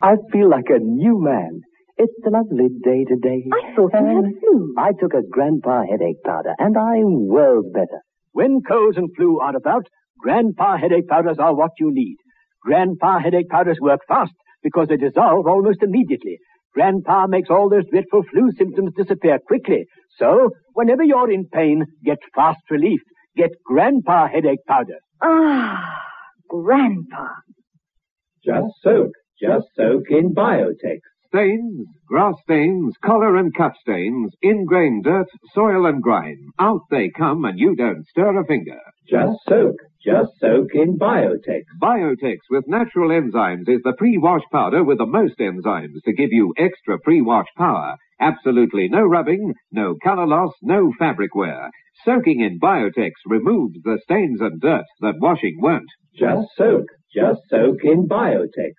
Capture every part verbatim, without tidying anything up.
I feel like a new man. It's a lovely day today. I thought you had flu. I took a Grandpa headache powder, and I'm world better. When colds and flu are about, Grandpa headache powders are what you need. Grandpa headache powders work fast because they dissolve almost immediately. Grandpa makes all those dreadful flu symptoms disappear quickly. So, whenever you're in pain, get fast relief. Get Grandpa headache powder. Ah, Grandpa. Just soak. Just soak in Biotex. Stains, grass stains, collar and cut stains, ingrained dirt, soil and grime. Out they come and you don't stir a finger. Just soak. Just soak in Biotex. Biotex with natural enzymes is the pre-wash powder with the most enzymes to give you extra pre-wash power. Absolutely no rubbing, no color loss, no fabric wear. Soaking in Biotex removes the stains and dirt that washing won't. Just soak. Just soak in Biotex.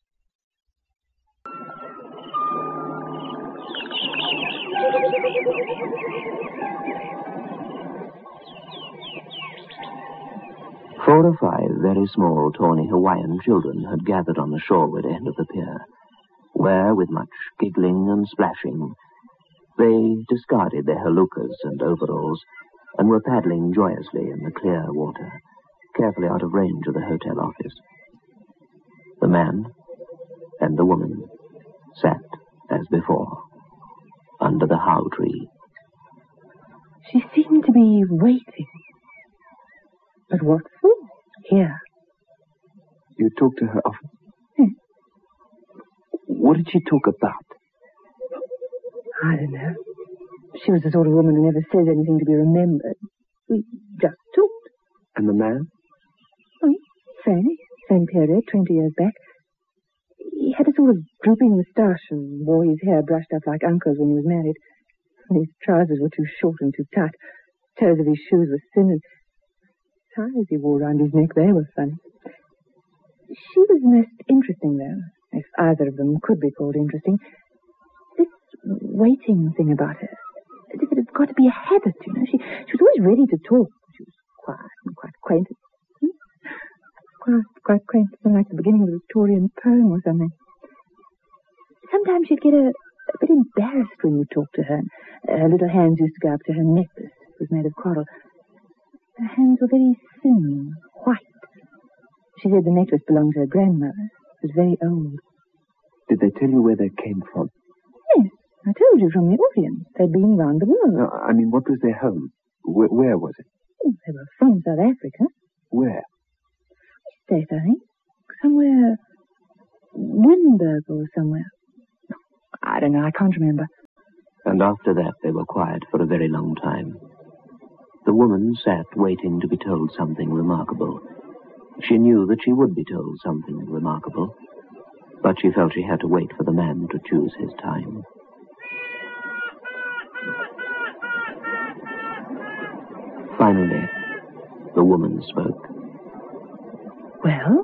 Four or five very small, tawny Hawaiian children had gathered on the shoreward end of the pier, where, with much giggling and splashing, they discarded their halukas and overalls and were paddling joyously in the clear water, carefully out of range of the hotel office. The man and the woman sat, as before, under the how tree. She seemed to be waiting. But what for? Here. You talk to her often? Hmm. What did she talk about? I don't know. She was the sort of woman who never says anything to be remembered. We just talked. And the man? Oh, same. Same period, twenty years back. He had a sort of drooping moustache and wore his hair brushed up like Uncle's when he was married. And his trousers were too short and too tight. Toes of his shoes were thin, and ties he wore around his neck, they were funny. She was the most interesting, though, if either of them could be called interesting. This waiting thing about her, as if it had got to be a habit, you know. She, she was always ready to talk. She was quiet and quite quaint. Hmm? Quite, quite quaint, something like the beginning of a Victorian poem or something. Sometimes she'd get a, a bit embarrassed when you talked to her. Her little hands used to go up to her necklace. It was made of coral. Her hands were very thin, white. She said the necklace belonged to her grandmother. It was very old. Did they tell you where they came from? Yes, I told you, from the Orient. They'd been round the world. No, I mean, what was their home? Where, where was it? Oh, they were from South Africa. Where? State, I think. Somewhere... Windberg or somewhere. I don't know, I can't remember. And after that they were quiet for a very long time. The woman sat waiting to be told something remarkable. She knew that she would be told something remarkable, but she felt she had to wait for the man to choose his time. Finally, the woman spoke. Well?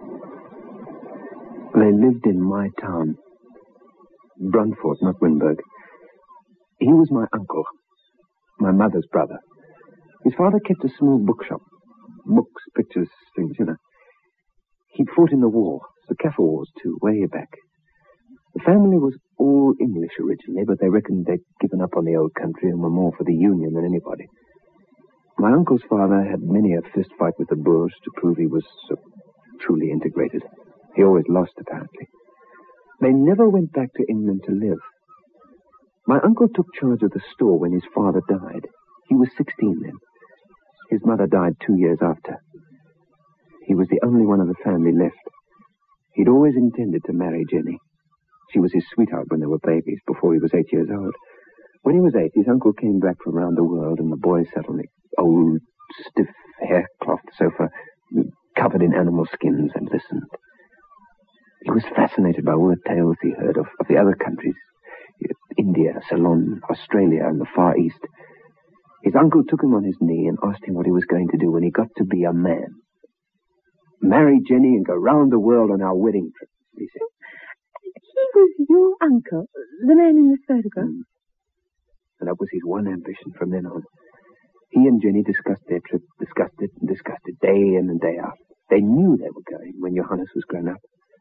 They lived in my town. Brunfort, not Windberg. He was my uncle, my mother's brother. His father kept a small bookshop. Books, pictures, things, you know. He'd fought in the war, the Kaffir Wars too, way back. The family was all English originally, but they reckoned they'd given up on the old country and were more for the Union than anybody. My uncle's father had many a fist fight with the Boers to prove he was so truly integrated. He always lost, apparently. They never went back to England to live. My uncle took charge of the store when his father died. He was sixteen then. His mother died two years after. He was the only one of the family left. He'd always intended to marry Jenny. She was his sweetheart when they were babies, before he was eight years old. When he was eight, his uncle came back from around the world, and the boy sat on the old, stiff haircloth sofa, covered in animal skins, and listened. He was fascinated by all the tales he heard of, of the other countries, India, Ceylon, Australia, and the Far East. His uncle took him on his knee and asked him what he was going to do when he got to be a man. Marry Jenny and go round the world on our wedding trip, he said. He was your uncle, the man in this photograph? Mm. And that was his one ambition from then on. He and Jenny discussed their trip, discussed it and discussed it day in and day out. They knew they were going when Johannes was grown up.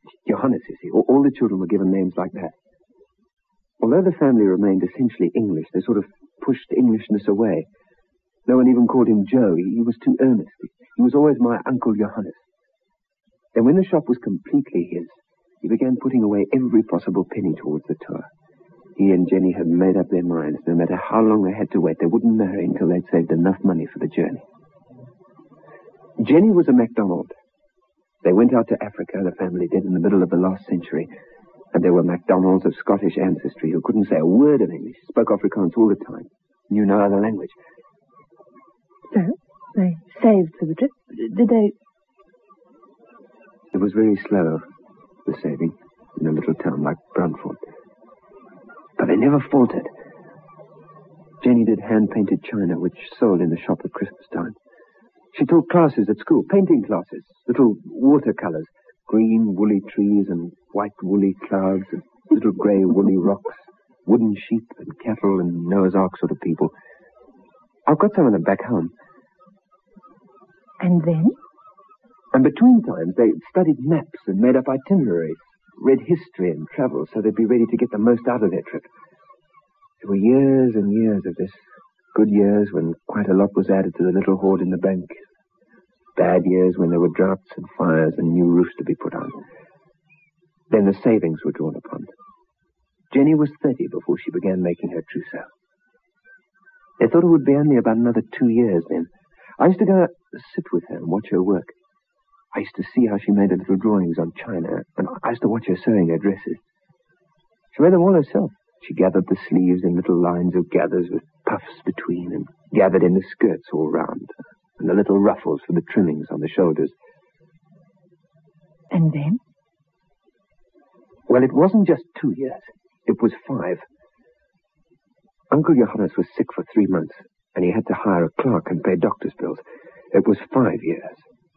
Johannes, you see. All, all the children were given names like that. Although the family remained essentially English, they sort of pushed Englishness away. No one even called him Joe. He, he was too earnest. He was always my Uncle Johannes. Then when the shop was completely his, he began putting away every possible penny towards the tour. He and Jenny had made up their minds. No matter how long they had to wait, they wouldn't marry until they'd saved enough money for the journey. Jenny was a MacDonald. They went out to Africa, the family did, in the middle of the last century. And there were MacDonalds of Scottish ancestry who couldn't say a word of English, spoke Afrikaans all the time, knew no other language. So, they saved for the trip. Did they... It was very slow, the saving, in a little town like Brunford. But they never faltered. Jenny did hand-painted china, which sold in the shop at Christmas time. She taught classes at school, painting classes, little watercolors, green woolly trees and white woolly clouds and little grey woolly rocks, wooden sheep and cattle and Noah's Ark sort of people. I've got some of them back home. And then? And between times, they studied maps and made up itineraries, read history and travel so they'd be ready to get the most out of their trip. There were years and years of this. Good years when quite a lot was added to the little hoard in the bank. Bad years when there were droughts and fires and new roofs to be put on. Then the savings were drawn upon. Jenny was thirty before she began making her trousseau. They thought it would be only about another two years then. I used to go sit with her and watch her work. I used to see how she made her little drawings on china, and I used to watch her sewing her dresses. She made them all herself. She gathered the sleeves in little lines of gathers with puffs between, and gathered in the skirts all round, and the little ruffles for the trimmings on the shoulders. And then? Well, it wasn't just two years. It was five. Uncle Johannes was sick for three months, and he had to hire a clerk and pay doctor's bills. It was five years.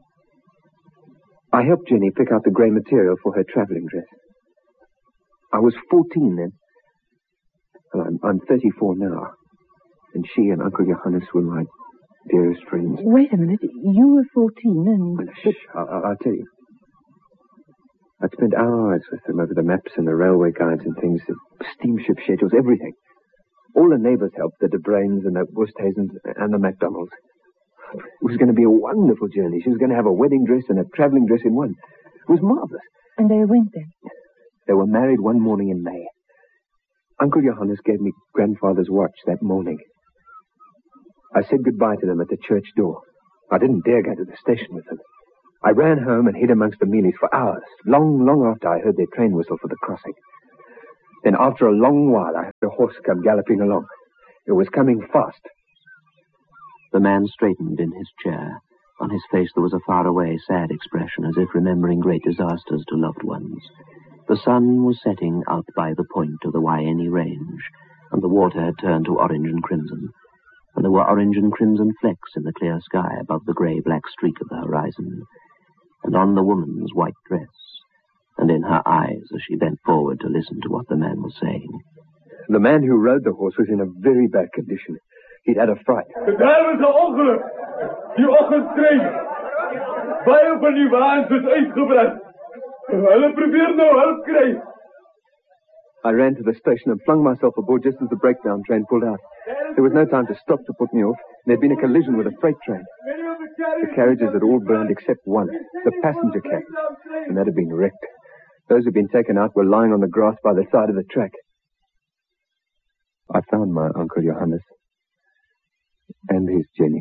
I helped Jenny pick out the grey material for her travelling dress. I was fourteen then. Well, I'm, I'm thirty-four now. And she and Uncle Johannes were my dearest friends. Wait a minute. You were fourteen and... Well, shh, I'll, I'll tell you. I'd spent hours with them over the maps and the railway guides and things, the steamship schedules, everything. All the neighbours helped, the De Bruins and the Woosthazens and the MacDonalds. It was going to be a wonderful journey. She was going to have a wedding dress and a travelling dress in one. It was marvellous. And they went then? They were married one morning in May. Uncle Johannes gave me grandfather's watch that morning. I said goodbye to them at the church door. I didn't dare go to the station with them. I ran home and hid amongst the mealies for hours, long, long after I heard their train whistle for the crossing. Then after a long while, I heard a horse come galloping along. It was coming fast. The man straightened in his chair. On his face there was a far-away, sad expression, as if remembering great disasters to loved ones. The sun was setting out by the point of the Waiene Range, and the water had turned to orange and crimson, and there were orange and crimson flecks in the clear sky above the grey-black streak of the horizon, and on the woman's white dress, and in her eyes as she bent forward to listen to what the man was saying. The man who rode the horse was in a very bad condition. He'd had a fright. Daar was een ongeluk. Die ochtendtrein. Baie van die wagens is uitgebrand. Hulle probeer nou hulp kry. I ran to the station and flung myself aboard just as the breakdown train pulled out. There was no time to stop to put me off. There'd been a collision with a freight train. The carriages had all burned except one, the passenger carriage, and that had been wrecked. Those who'd been taken out were lying on the grass by the side of the track. I found my Uncle Johannes and his Jenny.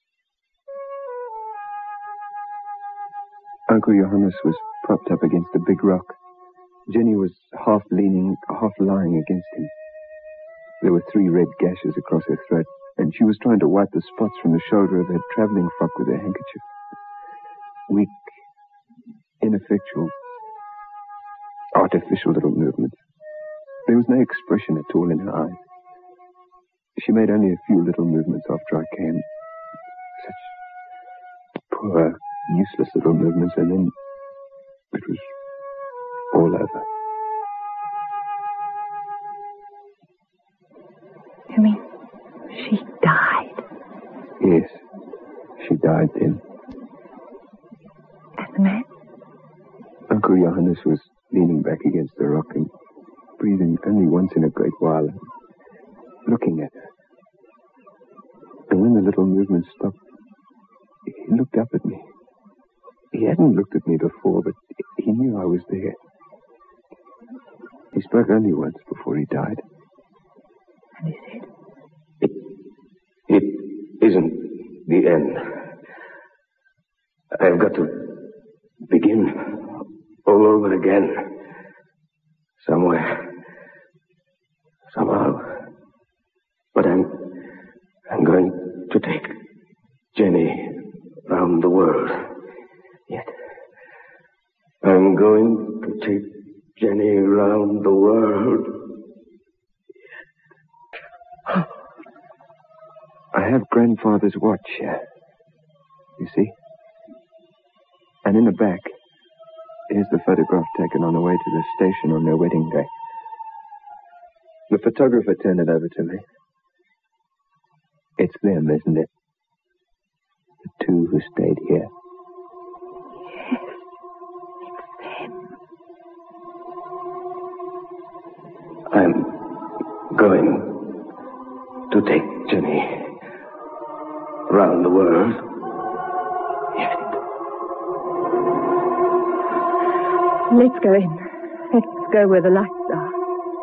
Uncle Johannes was propped up against a big rock. Jenny was half leaning, half lying against him. There were three red gashes across her throat, and she was trying to wipe the spots from the shoulder of her travelling frock with her handkerchief. Weak, ineffectual, artificial little movements. There was no expression at all in her eyes. She made only a few little movements after I came. Such poor, useless little movements, and then it was all over. You mean she died? Yes, she died then. And the man? Oh, Uncle Johannes was leaning back against the rock and breathing only once in a great while, looking at her. And when the little movement stopped, he looked up at me. He hadn't looked at me before, but he knew I was there. He spoke only once before he died. And he said? It, it isn't the end. I've got to begin all over again. Somewhere. Somehow. But I'm... I'm going to take Jenny round the world. Yet. I'm going to take Jenny round the world. I have Grandfather's watch here. You see? And in the back, here's the photograph taken on the way to the station on their wedding day. The photographer turned it over to me. It's them, isn't it? The two who stayed here. Yes, it's them. I'm going to take Jenny round the world. Yet. Let's go in. Let's go where the light